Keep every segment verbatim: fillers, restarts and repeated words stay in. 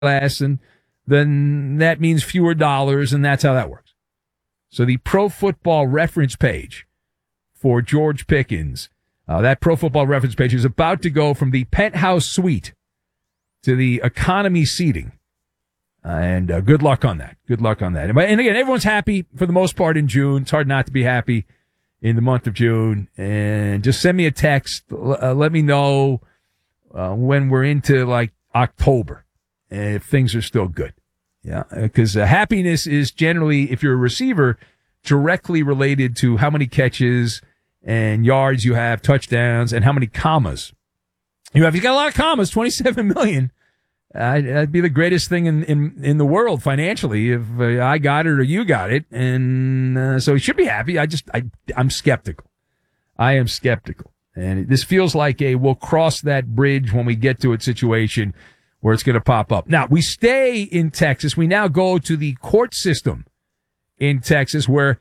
less, and then that means fewer dollars, and that's how that works. So the Pro Football Reference page for George Pickens, uh, that Pro Football Reference page is about to go from the penthouse suite to the economy seating. Uh, and uh, good luck on that. Good luck on that. And, and again, everyone's happy for the most part in June. It's hard not to be happy in the month of June. And just send me a text. Uh, let me know uh, when we're into like October if things are still good. Yeah, because uh, happiness is generally, if you're a receiver, directly related to how many catches and yards you have, touchdowns, and how many commas you have. You got a lot of commas, twenty-seven million. Uh, that'd be the greatest thing in, in, in the world financially if uh, I got it or you got it. And uh, so he should be happy. I just, I, I'm skeptical. I am skeptical. And this feels like a we'll cross that bridge when we get to it situation where it's going to pop up. Now, we stay in Texas. We now go to the court system in Texas where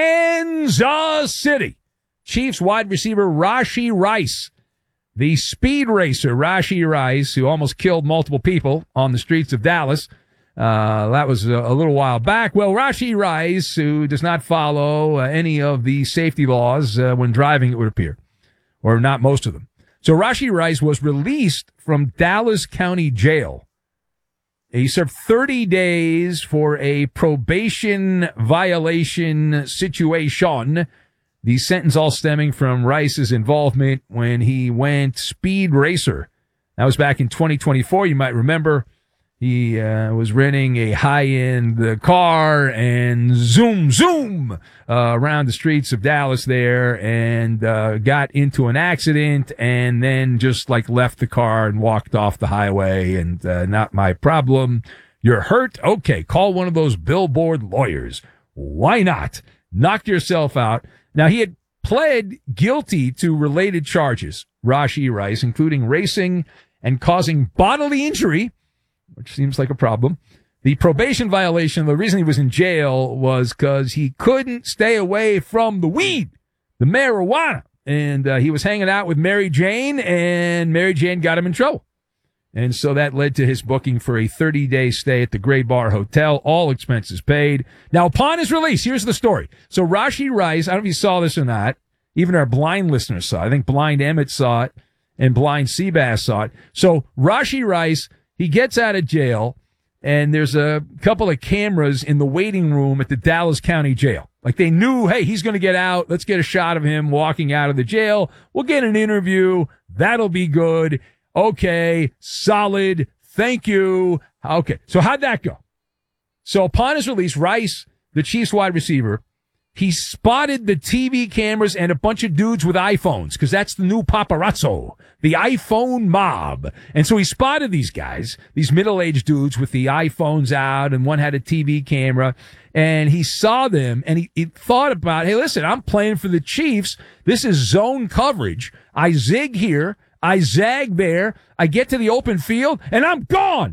Kansas City Chiefs wide receiver Rashee Rice, the speed racer Rashee Rice, who almost killed multiple people on the streets of Dallas. Uh, that was a, a little while back. Well, Rashee Rice, who does not follow uh, any of the safety laws uh, when driving, it would appear, or not most of them. So Rashee Rice was released from Dallas County Jail. He served thirty days for a probation violation situation. The sentence all stemming from Rice's involvement when he went speed racer. That was back in twenty twenty-four. You might remember he uh, was renting a high-end uh, car and zoom, zoom uh, around the streets of Dallas there and uh, got into an accident and then just like left the car and walked off the highway and uh, not my problem. You're hurt? Okay, call one of those billboard lawyers. Why not? Knock yourself out. Now, he had pled guilty to related charges, Rashee Rice, including racing and causing bodily injury, which seems like a problem. The probation violation, the reason he was in jail was because he couldn't stay away from the weed, the marijuana. And uh, he was hanging out with Mary Jane, and Mary Jane got him in trouble. And so that led to his booking for a thirty-day stay at the Gray Bar Hotel, all expenses paid. Now, upon his release, here's the story. So Rashee Rice, I don't know if you saw this or not. Even our blind listeners saw it. I think Blind Emmett saw it, and Blind Seabass saw it. So Rashee Rice, he gets out of jail, and there's a couple of cameras in the waiting room at the Dallas County Jail. Like they knew, hey, he's going to get out. Let's get a shot of him walking out of the jail. We'll get an interview. That'll be good. Okay, solid. Thank you. Okay, so how'd that go? So upon his release, Rice, the Chiefs wide receiver, he spotted the T V cameras and a bunch of dudes with iPhones, because that's the new paparazzo, the iPhone mob. And so he spotted these guys, these middle-aged dudes with the iPhones out, and one had a T V camera, and he saw them, and he, he thought about, hey, listen, I'm playing for the Chiefs. This is zone coverage. I zig here. I zag there. I get to the open field, and I'm gone.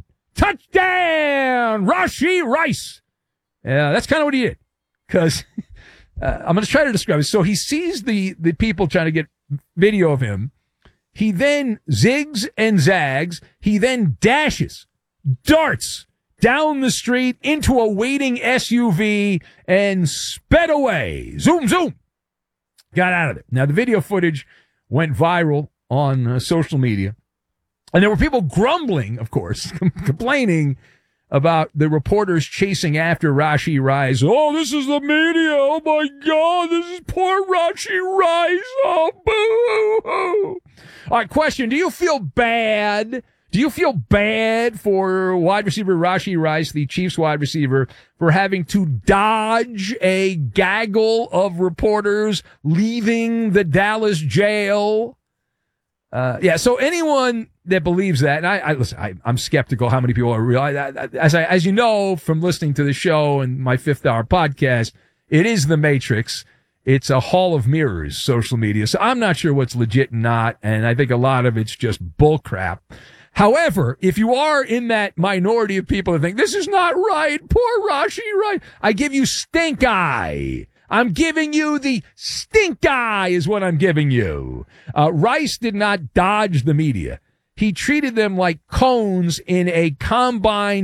Touchdown, Rashee Rice. Yeah, that's kind of what he did. Because uh, I'm going to try to describe it. So he sees the, the people trying to get video of him. He then zigs and zags. He then dashes, darts down the street into a waiting S U V and sped away. Zoom, zoom. Got out of it. Now, the video footage went viral on uh, social media. And there were people grumbling, of course, complaining about the reporters chasing after Rashee Rice. Oh, this is the media. Oh, my God. This is poor Rashee Rice. Oh, boo-hoo. All right, question. Do you feel bad? Do you feel bad for wide receiver Rashee Rice, the Chiefs wide receiver, for having to dodge a gaggle of reporters leaving the Dallas jail? Uh, yeah, so anyone that believes that, and I, I listen, I, I'm skeptical how many people are real. I, I, as I, as you know from listening to the show and my fifth hour podcast, it is the Matrix. It's a hall of mirrors, social media. So I'm not sure what's legit and not, and I think a lot of it's just bullcrap. However, if you are in that minority of people that think this is not right, poor Rashee Rice, I give you stink eye. I'm giving you the stink eye is what I'm giving you. Uh, Rice did not dodge the media. he treated them like cones in a combine